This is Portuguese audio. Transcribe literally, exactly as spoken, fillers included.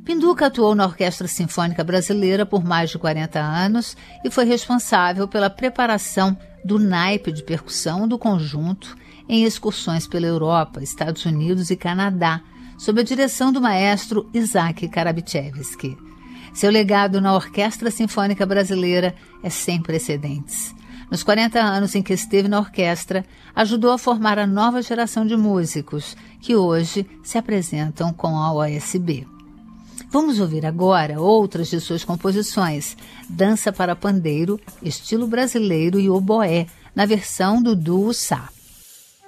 Pinduca atuou na Orquestra Sinfônica Brasileira por mais de quarenta anos e foi responsável pela preparação do naipe de percussão do conjunto em excursões pela Europa, Estados Unidos e Canadá, sob a direção do maestro Isaac Karabichevsky. Seu legado na Orquestra Sinfônica Brasileira é sem precedentes. Nos quarenta anos em que esteve na orquestra, ajudou a formar a nova geração de músicos, que hoje se apresentam com a O S B. Vamos ouvir agora outras de suas composições, Dança para Pandeiro, Estilo Brasileiro e Oboé, na versão do Duo Sá.